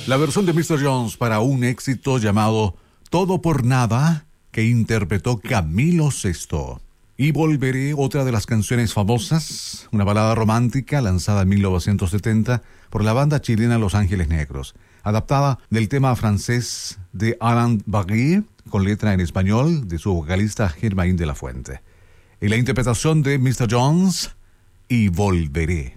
La versión de Mr. Jones para un éxito llamado Todo por Nada, que interpretó Camilo Sesto. Y Volveré, otra de las canciones famosas, una balada romántica lanzada en 1970 por la banda chilena Los Ángeles Negros, adaptada del tema francés de Alain Barrier, con letra en español de su vocalista Germain de la Fuente. Y la interpretación de Mr. Jones y Volveré.